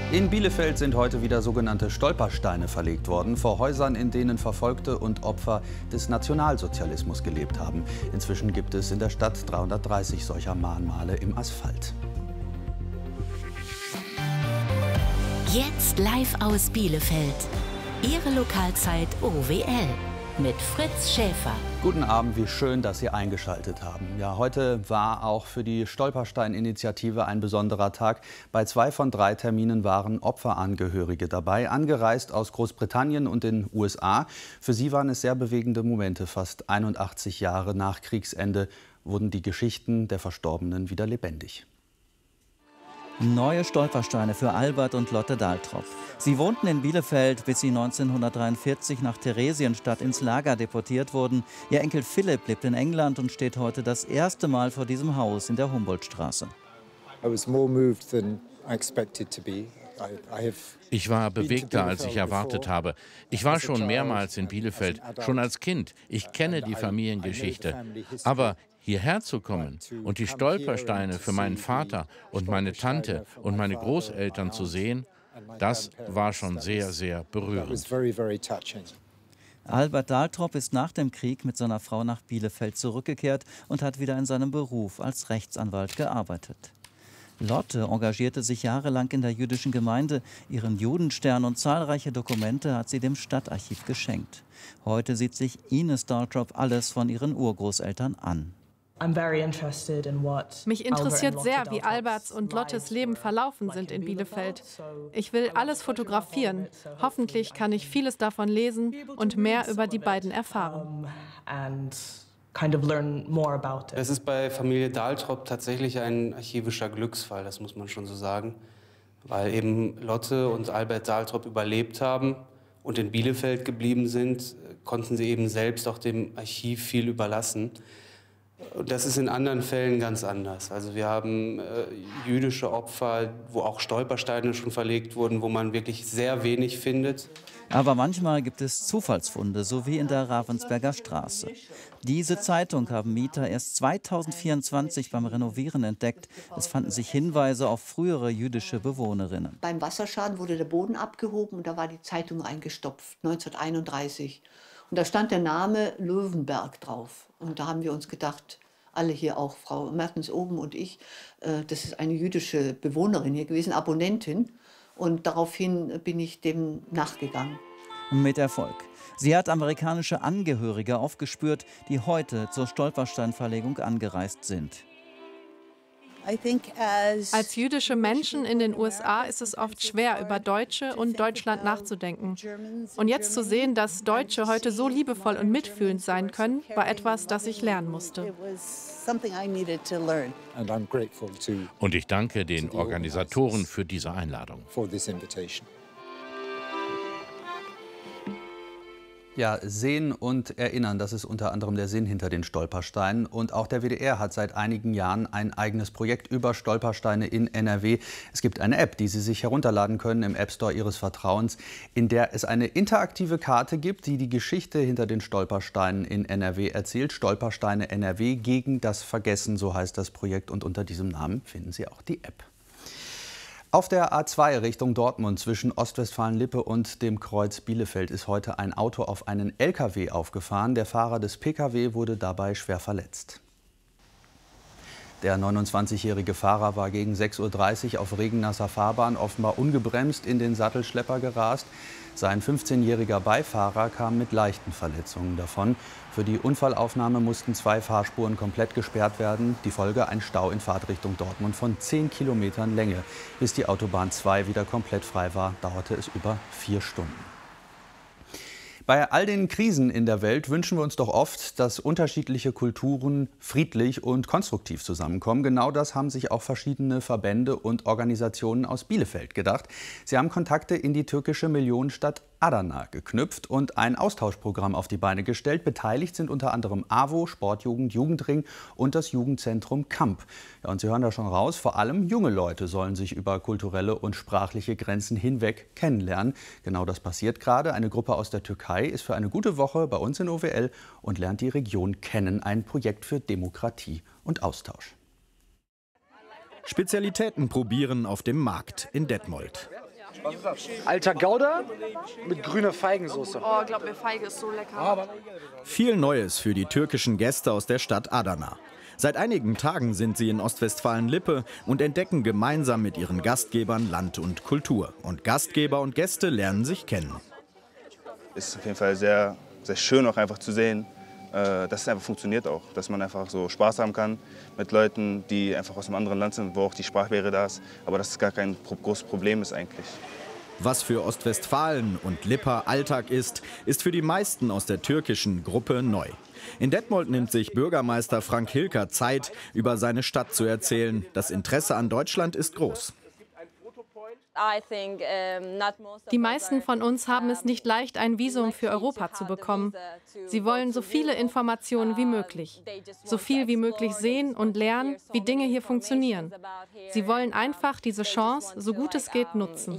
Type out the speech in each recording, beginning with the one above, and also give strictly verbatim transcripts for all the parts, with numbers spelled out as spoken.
In Bielefeld sind heute wieder sogenannte Stolpersteine verlegt worden, vor Häusern, in denen Verfolgte und Opfer des Nationalsozialismus gelebt haben. Inzwischen gibt es in der Stadt dreihundertdreißig solcher Mahnmale im Asphalt. Jetzt live aus Bielefeld. Ihre Lokalzeit O W L mit Fritz Schäfer. Guten Abend, wie schön, dass Sie eingeschaltet haben. Ja, heute war auch für die Stolperstein-Initiative ein besonderer Tag. Bei zwei von drei Terminen waren Opferangehörige dabei, angereist aus Großbritannien und den U S A. Für sie waren es sehr bewegende Momente. Fast einundachtzig Jahre nach Kriegsende wurden die Geschichten der Verstorbenen wieder lebendig. Neue Stolpersteine für Albert und Lotte Daltrop. Sie wohnten in Bielefeld, bis sie neunzehnhundertdreiundvierzig nach Theresienstadt ins Lager deportiert wurden. Ihr Enkel Philipp lebt in England und steht heute das erste Mal vor diesem Haus in der Humboldtstraße. Ich war bewegter, als ich erwartet habe. Ich war schon mehrmals in Bielefeld, schon als Kind. Ich kenne die Familiengeschichte. Aber hierher zu kommen und die Stolpersteine für meinen Vater und meine Tante und meine Großeltern zu sehen, das war schon sehr, sehr berührend. Albert Daltrop ist nach dem Krieg mit seiner Frau nach Bielefeld zurückgekehrt und hat wieder in seinem Beruf als Rechtsanwalt gearbeitet. Lotte engagierte sich jahrelang in der jüdischen Gemeinde. Ihren Judenstern und zahlreiche Dokumente hat sie dem Stadtarchiv geschenkt. Heute sieht sich Ines Daltrop alles von ihren Urgroßeltern an. Mich interessiert sehr, wie Alberts und Lottes Leben verlaufen sind in Bielefeld. Ich will alles fotografieren. Hoffentlich kann ich vieles davon lesen und mehr über die beiden erfahren. Es ist bei Familie Daltrop tatsächlich ein archivischer Glücksfall, das muss man schon so sagen, weil eben Lotte und Albert Daltrop überlebt haben und in Bielefeld geblieben sind, konnten sie eben selbst auch dem Archiv viel überlassen. Und das ist in anderen Fällen ganz anders. Also wir haben äh, jüdische Opfer, wo auch Stolpersteine schon verlegt wurden, wo man wirklich sehr wenig findet. Aber manchmal gibt es Zufallsfunde, so wie in der Ravensberger Straße. Diese Zeitung haben Mieter erst zweitausendvierundzwanzig beim Renovieren entdeckt. Es fanden sich Hinweise auf frühere jüdische Bewohnerinnen. Beim Wasserschaden wurde der Boden abgehoben und da war die Zeitung eingestopft, neunzehnhunderteinunddreißig. Und da stand der Name Löwenberg drauf. Und da haben wir uns gedacht, alle hier auch, Frau Mertens oben und ich, äh, das ist eine jüdische Bewohnerin hier gewesen, Abonnentin. Und daraufhin bin ich dem nachgegangen. Mit Erfolg. Sie hat amerikanische Angehörige aufgespürt, die heute zur Stolpersteinverlegung angereist sind. Als jüdische Menschen in den U S A ist es oft schwer, über Deutsche und Deutschland nachzudenken. Und jetzt zu sehen, dass Deutsche heute so liebevoll und mitfühlend sein können, war etwas, das ich lernen musste. Und ich danke den Organisatoren für diese Einladung. Ja, sehen und erinnern, das ist unter anderem der Sinn hinter den Stolpersteinen. Und auch der W D R hat seit einigen Jahren ein eigenes Projekt über Stolpersteine in N R W. Es gibt eine App, die Sie sich herunterladen können im App Store Ihres Vertrauens, in der es eine interaktive Karte gibt, die die Geschichte hinter den Stolpersteinen in N R W erzählt. Stolpersteine N R W gegen das Vergessen, so heißt das Projekt. Und unter diesem Namen finden Sie auch die App. Auf der A zwei Richtung Dortmund zwischen Ostwestfalen-Lippe und dem Kreuz Bielefeld ist heute ein Auto auf einen L K W aufgefahren. Der Fahrer des P K W wurde dabei schwer verletzt. Der neunundzwanzigjährige Fahrer war gegen sechs Uhr dreißig auf regennasser Fahrbahn offenbar ungebremst in den Sattelschlepper gerast. Sein fünfzehnjähriger Beifahrer kam mit leichten Verletzungen davon. Für die Unfallaufnahme mussten zwei Fahrspuren komplett gesperrt werden. Die Folge: ein Stau in Fahrtrichtung Dortmund von zehn Kilometern Länge. Bis die Autobahn zwei wieder komplett frei war, dauerte es über vier Stunden. Bei all den Krisen in der Welt wünschen wir uns doch oft, dass unterschiedliche Kulturen friedlich und konstruktiv zusammenkommen. Genau das haben sich auch verschiedene Verbände und Organisationen aus Bielefeld gedacht. Sie haben Kontakte in die türkische Millionenstadt Adana geknüpft und ein Austauschprogramm auf die Beine gestellt. Beteiligt sind unter anderem A W O, Sportjugend, Jugendring und das Jugendzentrum Kamp. Ja, und Sie hören da schon raus, vor allem junge Leute sollen sich über kulturelle und sprachliche Grenzen hinweg kennenlernen. Genau das passiert gerade. Eine Gruppe aus der Türkei ist für eine gute Woche bei uns in O W L und lernt die Region kennen. Ein Projekt für Demokratie und Austausch. Spezialitäten probieren auf dem Markt in Detmold. Alter Gouda mit grüner Feigensauce. Oh, glaub mir, Feige ist so lecker. Viel Neues für die türkischen Gäste aus der Stadt Adana. Seit einigen Tagen sind sie in Ostwestfalen-Lippe und entdecken gemeinsam mit ihren Gastgebern Land und Kultur. Und Gastgeber und Gäste lernen sich kennen. Es ist auf jeden Fall sehr, sehr schön auch einfach zu sehen, dass es einfach funktioniert auch. Dass man einfach so Spaß haben kann mit Leuten, die einfach aus einem anderen Land sind, wo auch die Sprachbarriere da ist. Aber dass es gar kein großes Problem ist eigentlich. Was für Ostwestfalen und Lippe Alltag ist, ist für die meisten aus der türkischen Gruppe neu. In Detmold nimmt sich Bürgermeister Frank Hilker Zeit, über seine Stadt zu erzählen. Das Interesse an Deutschland ist groß. Die meisten von uns haben es nicht leicht, ein Visum für Europa zu bekommen. Sie wollen so viele Informationen wie möglich, so viel wie möglich sehen und lernen, wie Dinge hier funktionieren. Sie wollen einfach diese Chance, so gut es geht, nutzen.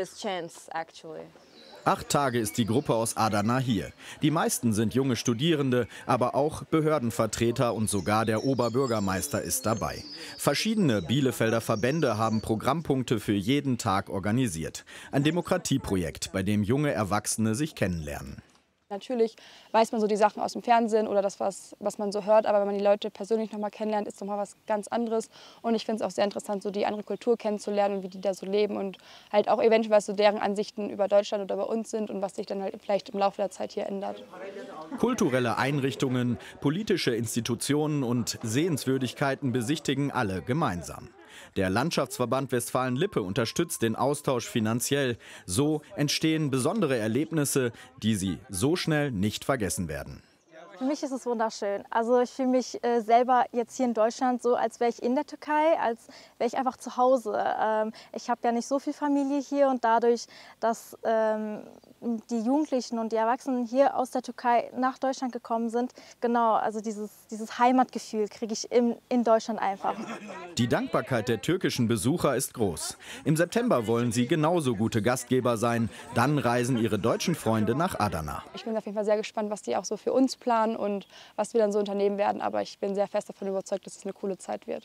Acht Tage ist die Gruppe aus Adana hier. Die meisten sind junge Studierende, aber auch Behördenvertreter und sogar der Oberbürgermeister ist dabei. Verschiedene Bielefelder Verbände haben Programmpunkte für jeden Tag organisiert. Ein Demokratieprojekt, bei dem junge Erwachsene sich kennenlernen. Natürlich weiß man so die Sachen aus dem Fernsehen oder das, was, was man so hört, aber wenn man die Leute persönlich noch mal kennenlernt, ist noch mal was ganz anderes. Und ich finde es auch sehr interessant, so die andere Kultur kennenzulernen und wie die da so leben und halt auch eventuell so deren Ansichten über Deutschland oder über uns sind und was sich dann halt vielleicht im Laufe der Zeit hier ändert. Kulturelle Einrichtungen, politische Institutionen und Sehenswürdigkeiten besichtigen alle gemeinsam. Der Landschaftsverband Westfalen-Lippe unterstützt den Austausch finanziell. So entstehen besondere Erlebnisse, die Sie so schnell nicht vergessen werden. Für mich ist es wunderschön. Also ich fühle mich äh, selber jetzt hier in Deutschland so, als wäre ich in der Türkei, als wäre ich einfach zu Hause. Ähm, ich habe ja nicht so viel Familie hier und dadurch, dass ähm, die Jugendlichen und die Erwachsenen hier aus der Türkei nach Deutschland gekommen sind, genau, also dieses, dieses Heimatgefühl kriege ich in, in Deutschland einfach. Die Dankbarkeit der türkischen Besucher ist groß. Im September wollen sie genauso gute Gastgeber sein. Dann reisen ihre deutschen Freunde nach Adana. Ich bin auf jeden Fall sehr gespannt, was die auch so für uns planen und was wir dann so unternehmen werden. Aber ich bin sehr fest davon überzeugt, dass es eine coole Zeit wird.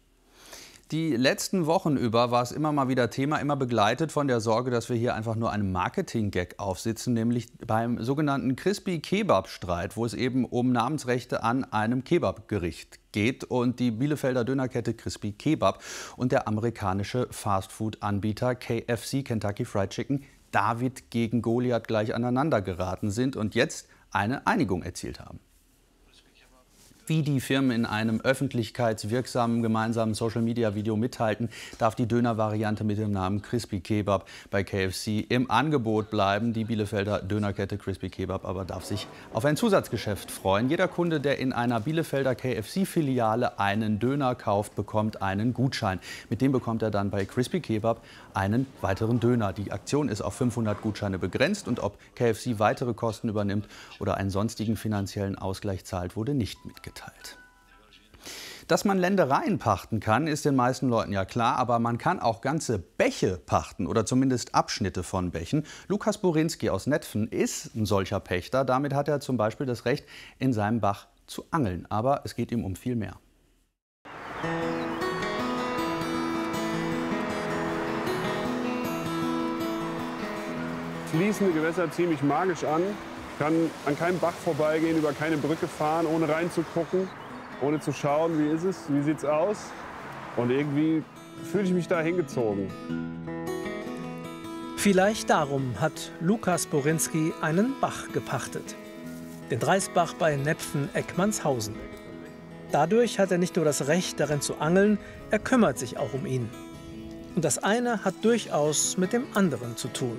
Die letzten Wochen über war es immer mal wieder Thema, immer begleitet von der Sorge, dass wir hier einfach nur einen Marketing-Gag aufsitzen, nämlich beim sogenannten Crispy-Kebab-Streit, wo es eben um Namensrechte an einem Kebabgericht geht. Und die Bielefelder Dönerkette Crispy Kebab und der amerikanische Fastfood-Anbieter K F C, Kentucky Fried Chicken, David gegen Goliath gleich aneinander geraten sind und jetzt eine Einigung erzielt haben. Wie die Firmen in einem öffentlichkeitswirksamen gemeinsamen Social-Media-Video mithalten, darf die Döner-Variante mit dem Namen Crispy Kebab bei K F C im Angebot bleiben. Die Bielefelder Dönerkette Crispy Kebab aber darf sich auf ein Zusatzgeschäft freuen. Jeder Kunde, der in einer Bielefelder K F C-Filiale einen Döner kauft, bekommt einen Gutschein. Mit dem bekommt er dann bei Crispy Kebab einen weiteren Döner. Die Aktion ist auf fünfhundert Gutscheine begrenzt und ob K F C weitere Kosten übernimmt oder einen sonstigen finanziellen Ausgleich zahlt, wurde nicht mitgeteilt. Dass man Ländereien pachten kann, ist den meisten Leuten ja klar, aber man kann auch ganze Bäche pachten oder zumindest Abschnitte von Bächen. Lukas Borinski aus Netphen ist ein solcher Pächter. Damit hat er zum Beispiel das Recht, in seinem Bach zu angeln. Aber es geht ihm um viel mehr. Fließende Gewässer ziemlich magisch an. Kann an keinem Bach vorbeigehen, über keine Brücke fahren, ohne reinzugucken, ohne zu schauen, wie ist es, wie sieht's aus. Und irgendwie fühle ich mich da hingezogen. Vielleicht darum hat Lukas Borinski einen Bach gepachtet. Den Dreisbach bei Nepfen-Eckmannshausen. Dadurch hat er nicht nur das Recht, darin zu angeln, er kümmert sich auch um ihn. Und das eine hat durchaus mit dem anderen zu tun.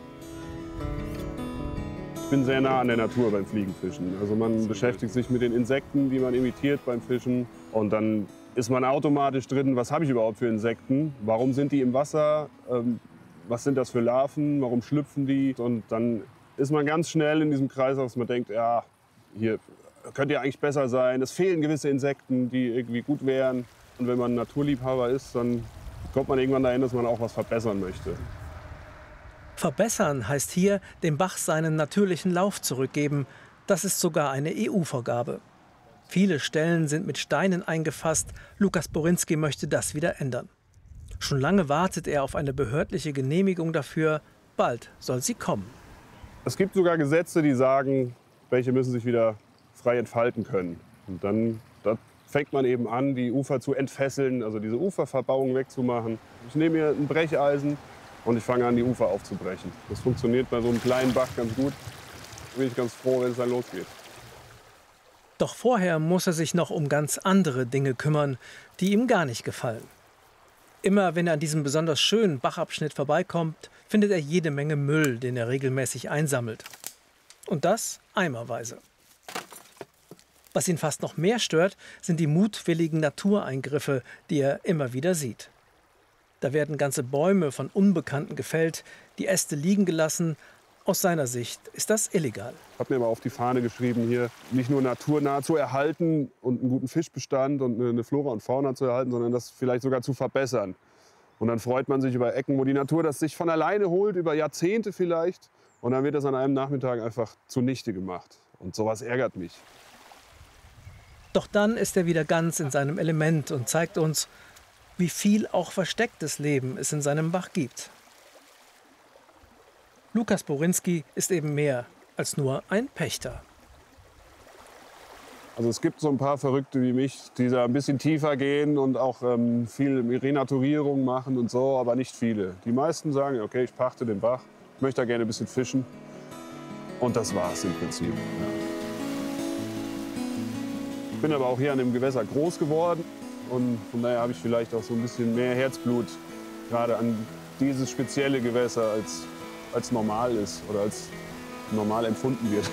Ich bin sehr nah an der Natur beim Fliegenfischen. Also man beschäftigt sich mit den Insekten, die man imitiert beim Fischen. Und dann ist man automatisch drin, was habe ich überhaupt für Insekten? Warum sind die im Wasser? Ähm, was sind das für Larven? Warum schlüpfen die? Und dann ist man ganz schnell in diesem Kreis, dass man denkt, ja, hier könnte ja eigentlich besser sein. Es fehlen gewisse Insekten, die irgendwie gut wären. Und wenn man Naturliebhaber ist, dann kommt man irgendwann dahin, dass man auch was verbessern möchte. Verbessern heißt hier, dem Bach seinen natürlichen Lauf zurückgeben. Das ist sogar eine E U-Vorgabe. Viele Stellen sind mit Steinen eingefasst. Lukas Borinski möchte das wieder ändern. Schon lange wartet er auf eine behördliche Genehmigung dafür. Bald soll sie kommen. Es gibt sogar Gesetze, die sagen, welche müssen sich wieder frei entfalten können. Und dann da fängt man eben an, die Ufer zu entfesseln, also diese Uferverbauung wegzumachen. Ich nehme mir ein Brecheisen und ich fange an, die Ufer aufzubrechen. Das funktioniert bei so einem kleinen Bach ganz gut. Da bin ich ganz froh, wenn es dann losgeht. Doch vorher muss er sich noch um ganz andere Dinge kümmern, die ihm gar nicht gefallen. Immer wenn er an diesem besonders schönen Bachabschnitt vorbeikommt, findet er jede Menge Müll, den er regelmäßig einsammelt. Und das eimerweise. Was ihn fast noch mehr stört, sind die mutwilligen Natureingriffe, die er immer wieder sieht. Da werden ganze Bäume von Unbekannten gefällt, die Äste liegen gelassen. Aus seiner Sicht ist das illegal. Ich habe mir aber auf die Fahne geschrieben, hier nicht nur naturnah zu erhalten und einen guten Fischbestand und eine Flora und Fauna zu erhalten, sondern das vielleicht sogar zu verbessern. Und dann freut man sich über Ecken, wo die Natur das sich von alleine holt, über Jahrzehnte vielleicht. Und dann wird das an einem Nachmittag einfach zunichte gemacht. Und sowas ärgert mich. Doch dann ist er wieder ganz in seinem Element und zeigt uns, wie viel auch verstecktes Leben es in seinem Bach gibt. Lukas Borinski ist eben mehr als nur ein Pächter. Also es gibt so ein paar Verrückte wie mich, die da ein bisschen tiefer gehen und auch ähm, viel Renaturierung machen und so, aber nicht viele. Die meisten sagen, okay, ich pachte den Bach, ich möchte da gerne ein bisschen fischen. Und das war's im Prinzip. Ja. Ich bin aber auch hier an dem Gewässer groß geworden und von daher habe ich vielleicht auch so ein bisschen mehr Herzblut gerade an dieses spezielle Gewässer, als, als normal ist oder als normal empfunden wird.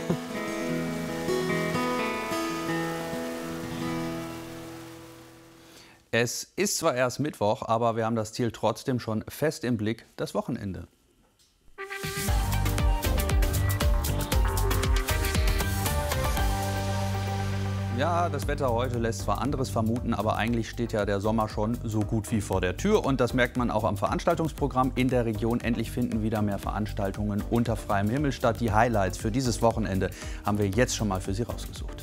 Es ist zwar erst Mittwoch, aber wir haben das Ziel trotzdem schon fest im Blick, das Wochenende. Ja, das Wetter heute lässt zwar anderes vermuten, aber eigentlich steht ja der Sommer schon so gut wie vor der Tür. Und das merkt man auch am Veranstaltungsprogramm in der Region. Endlich finden wieder mehr Veranstaltungen unter freiem Himmel statt. Die Highlights für dieses Wochenende haben wir jetzt schon mal für Sie rausgesucht.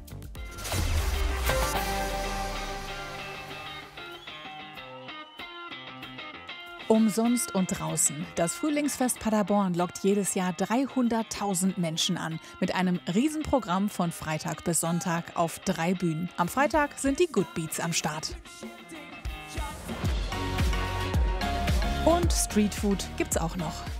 Umsonst und draußen. Das Frühlingsfest Paderborn lockt jedes Jahr dreihunderttausend Menschen an. Mit einem Riesenprogramm von Freitag bis Sonntag auf drei Bühnen. Am Freitag sind die Good Beats am Start. Und Streetfood gibt's auch noch.